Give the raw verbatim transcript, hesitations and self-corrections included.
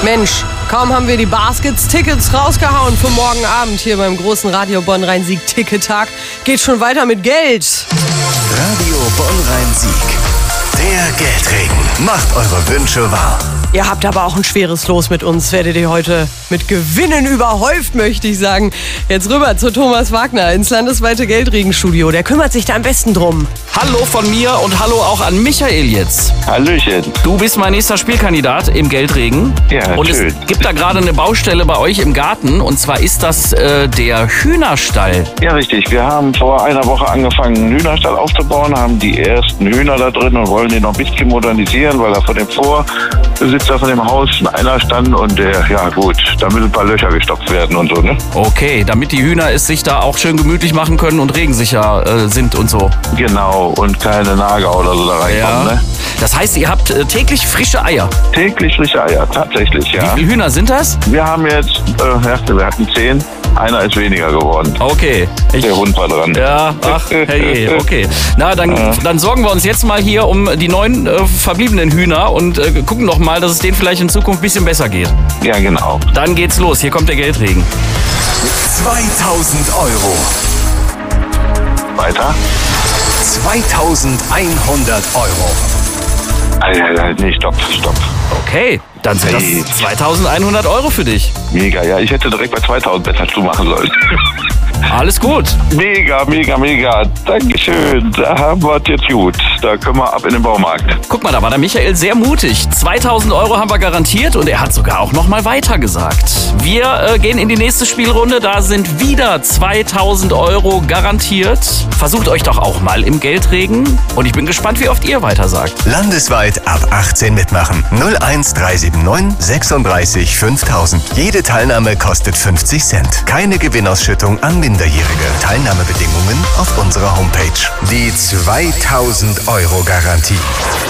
Mensch, kaum haben wir die Baskets-Tickets rausgehauen für morgen Abend hier beim großen Radio Bonn-Rhein-Sieg-Ticket-Tag. Geht schon weiter mit Geld. Radio Bonn-Rhein-Sieg. Der Geldregen macht eure Wünsche wahr. Ihr habt aber auch ein schweres Los mit uns. Werdet ihr heute mit Gewinnen überhäuft, möchte ich sagen. Jetzt rüber zu Thomas Wagner ins landesweite Geldregenstudio. Der kümmert sich da am besten drum. Hallo von mir und hallo auch an Michael jetzt. Hallöchen. Du bist mein nächster Spielkandidat im Geldregen. Ja, und schön. Es gibt da gerade eine Baustelle bei euch im Garten. Und zwar ist das äh, der Hühnerstall. Ja, richtig. Wir haben vor einer Woche angefangen, einen Hühnerstall aufzubauen, haben die ersten Hühner da drin und wollen den noch ein bisschen modernisieren, weil er vor dem Vorbesitzer von dem Haus einer stand und der, ja gut, da müssen ein paar Löcher gestopft werden und so, ne? Okay, damit die Hühner es sich da auch schön gemütlich machen können und regensicher äh, sind und so. Genau, und keine Nager oder so da reinkommen, Ja. ne? Das heißt, ihr habt äh, täglich frische Eier. Täglich frische Eier, tatsächlich, ja. Wie viele Hühner sind das? Wir haben jetzt, äh, ja, wir hatten zehn, einer ist weniger geworden. Okay. Ich, Der Hund war dran. ja, ach, herrje, okay. Na, dann, Ja. dann sorgen wir uns jetzt mal hier um die neun äh, verbliebenen Hühner und äh, gucken noch mal, dass es denen vielleicht in Zukunft ein bisschen besser geht. Ja, genau. Dann geht's los. Hier kommt der Geldregen. zweitausend Euro. Weiter? zweitausendeinhundert Euro. Alter, nee, stopp, stopp. Okay, dann sind Hey. das zweitausendeinhundert Euro für dich. Mega, ja. Ich hätte direkt bei zweitausend besser zumachen sollen. Alles gut. Mega, mega, mega. Dankeschön. Da haben wir es jetzt gut. Da können wir ab in den Baumarkt. Guck mal, da war der Michael sehr mutig. zweitausend Euro haben wir garantiert und er hat sogar auch noch mal weiter gesagt. Wir äh, gehen in die nächste Spielrunde. Da sind wieder zweitausend Euro garantiert. Versucht euch doch auch mal im Geldregen. Und ich bin gespannt, wie oft ihr weiter sagt. Landesweit ab achtzehn mitmachen. null eins drei sieben neun sechsunddreißig fünftausend. Jede Teilnahme kostet fünfzig Cent. Keine Gewinnausschüttung an Minderjährige. Teilnahmebedingungen auf unserer Homepage. Die zweitausend Euro Garantie.